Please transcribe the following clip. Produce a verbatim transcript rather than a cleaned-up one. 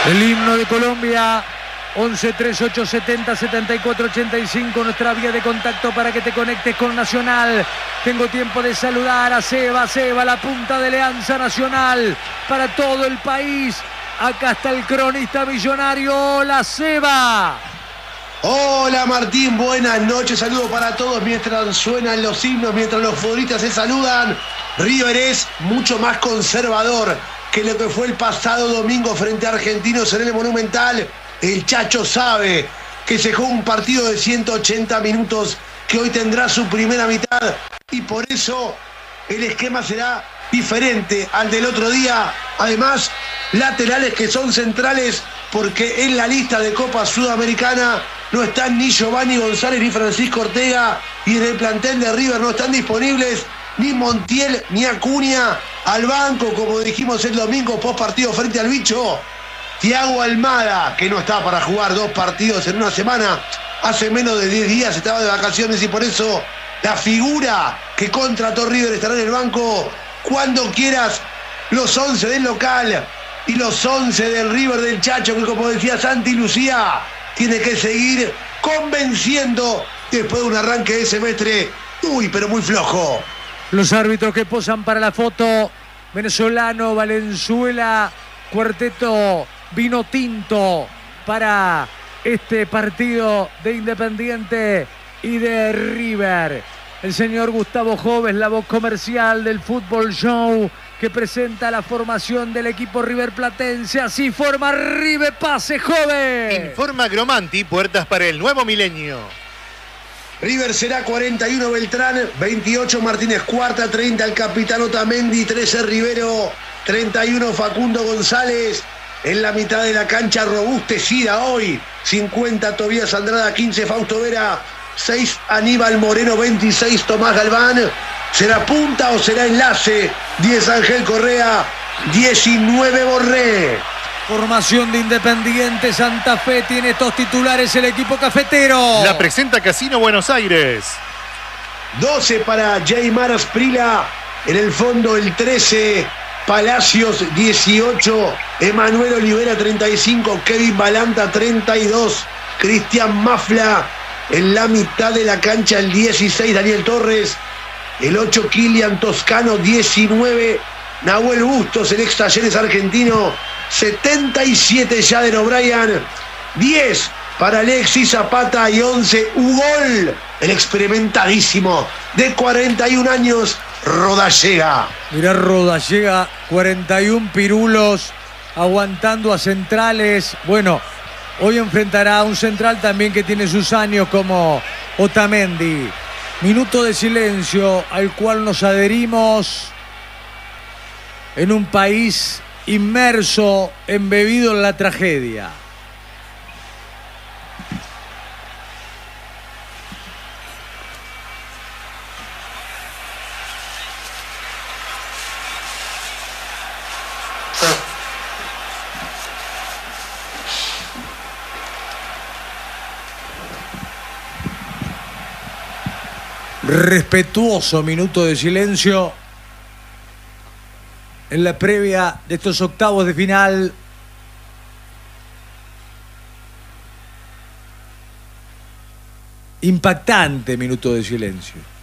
El himno de Colombia, once treinta y ocho setenta setenta y cuatro ochenta y cinco, nuestra vía de contacto para que te conectes con Nacional. Tengo tiempo de saludar a Seba, Seba, la punta de Alianza Nacional para todo el país. Acá está el cronista millonario. Hola, Seba. Hola Martín, buenas noches, saludos para todos mientras suenan los himnos, mientras los futbolistas se saludan. River es mucho más conservador que lo que fue el pasado domingo frente a Argentinos en el Monumental. El Chacho sabe que se juega un partido de ciento ochenta minutos que hoy tendrá su primera mitad y por eso el esquema será diferente al del otro día. Además, laterales que son centrales porque en la lista de Copa Sudamericana no están ni Giovanni González ni Francisco Ortega y en el plantel de River no están disponibles ni Montiel ni Acuña. Al banco, como dijimos el domingo post partido frente al Bicho, Thiago Almada, que no está para jugar dos partidos en una semana, hace menos de diez días estaba de vacaciones y por eso la figura que contrató River estará en el banco. Cuando quieras, los once del local y los once del River del Chacho, que como decía Santi Lucía, tiene que seguir convenciendo después de un arranque de semestre muy pero muy flojo. Los árbitros que posan para la foto: venezolano, Valenzuela, cuarteto vino tinto para este partido de Independiente y de River. El señor Gustavo Joves, la voz comercial del Fútbol Show, que presenta la formación del equipo riverplatense. Así forma River. Pase, Joven. Informa Gromanti, puertas para el nuevo milenio. River será cuarenta y uno Beltrán, veintiocho Martínez Cuarta, treinta el capitán Otamendi, trece Rivero, treinta y uno Facundo González. En la mitad de la cancha robustecida hoy, cincuenta Tobías Andrada, quince Fausto Vera, seis Aníbal Moreno, veintiséis Tomás Galván. ¿Será punta o será enlace? diez Ángel Correa, diecinueve Borré. Formación de Independiente Santa Fe. Tiene estos titulares el equipo cafetero. La presenta Casino Buenos Aires. doce para Jaymar Asprila. En el fondo el trece Palacios, dieciocho Emanuel Olivera, treinta y cinco Kevin Balanta, treinta y dos Cristian Mafla. En la mitad de la cancha el dieciséis Daniel Torres, el ocho Kilian Toscano, diecinueve Nahuel Bustos, el ex Talleres argentino, setenta y siete Jaden O'Brien, diez para Alexis Zapata y once Ugol, el experimentadísimo de cuarenta y un años, Rodallega. Mirá, Rodallega, cuarenta y uno pirulos, aguantando a centrales. Bueno, hoy enfrentará a un central también que tiene sus años como Otamendi. Minuto de silencio al cual nos adherimos en un país inmerso, embebido en la tragedia. Respetuoso minuto de silencio en la previa de estos octavos de final. Impactante minuto de silencio.